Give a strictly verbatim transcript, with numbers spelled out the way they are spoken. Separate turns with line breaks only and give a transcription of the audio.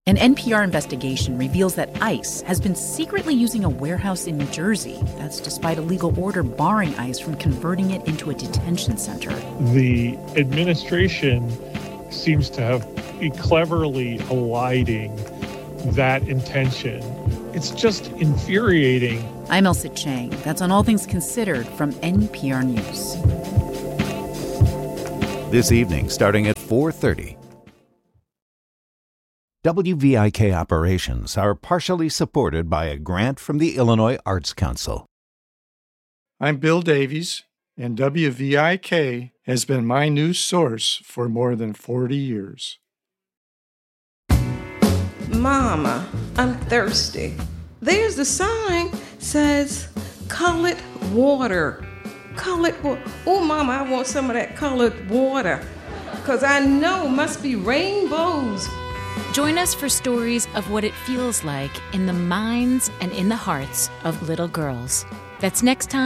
An N P R investigation reveals that ICE has been secretly using a warehouse in New Jersey. That's despite a legal order barring ICE from converting it into a detention center.
The administration seems to have be cleverly eliding that intention. It's just infuriating.
I'm Elsa Chang. That's on All Things Considered from N P R News.
This evening, starting at four thirty. W V I K operations are partially supported by a grant from the Illinois Arts Council.
I'm Bill Davies, and W V I K has been my news source for more than forty years.
Mama, I'm thirsty. There's the sign says colored water. Colored water. Oh, Mama, I want some of that colored water. Because I know it must be rainbows.
Join us for stories of what it feels like in the minds and in the hearts of little girls. That's next time.